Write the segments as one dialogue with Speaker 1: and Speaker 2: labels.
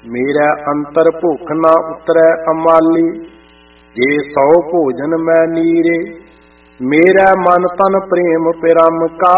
Speaker 1: मेरा अंतर भुख न उतरै अमाली, जे सौ भोजन मैं नीरे। मेरा मन तन प्रेम पिरम का,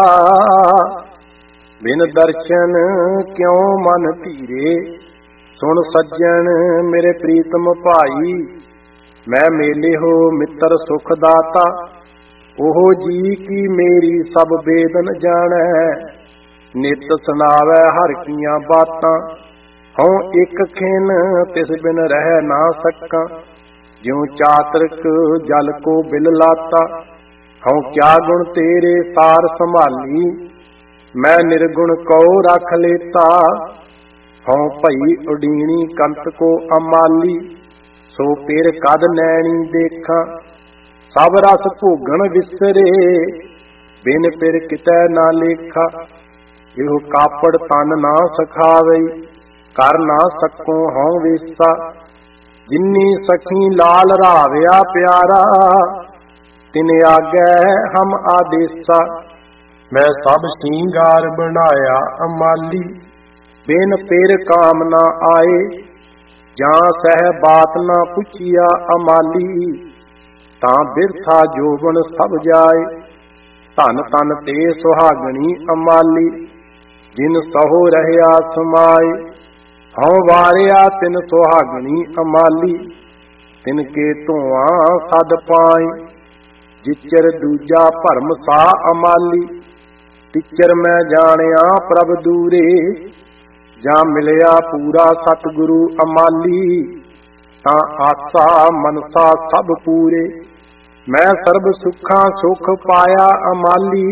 Speaker 1: बिन दर्शन क्यों मन धीरे। सुन सज्जन मेरे प्रीतम भाई, मैं मेले हो मित्र सुख दाता। ओह जी की मेरी सब बेदन जानै, नित सुनावै हर कीਆਂ बातां। हूँ एक खिन तिस बिन रह ना सकां, ज्यों चातरक जल को बिल लाता। हूँ क्या गुण तेरे सार संभाली, मैं निर्गुण को रख लेता। हूँ भई उडीणी कंत को अमाली, सो पिर कद नैनी देखा। सब रस भोगन विसरे, बिन पिर कितै ना लेखा। इहो कापड़ तन ना सखावई, कर ना सकूं हूँ वेसा। जिन्नी सखी लाल रावया प्यारा, तिन आगे हम आदेसा। मैं सब श्रृंगार बनाया अमाली, बिन पिर काम ना आए। जां सह बात ना पुछिया अमाली, तां बिरथा जोबन सब जाए। धन तन ते सुहागणी अमाली, जिन सहो रहया समाए। हूँ वारिया तिन सुहागणी अमाली, तिनके धुआं सद पाए। जिचर दूजा भरम सा अमाली, तिचर मैं जानिया प्रभ दूरे। जां मिलिया पूरा सतगुरु अमाली, तां आसा मनसा सब पूरे। मैं सर्ब सुखां सुख पाया अमाली,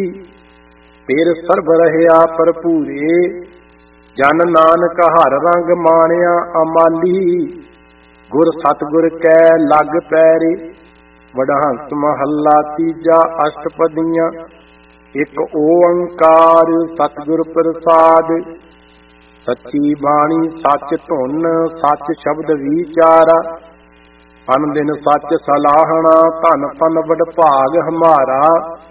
Speaker 1: फिर सर्ब रहया भरपूरे। जन नानक हर रंग माणिया अमाली, गुर सतगुर कै लग पैरे। वडहंस महला तीजा अष्टपदियां, एक ओंकार सतगुर प्रसाद। सच्ची बाणी सच धुन, सच शब्द विचारा। अन दिन सच सलाहना, धन तन वड भाग हमारा।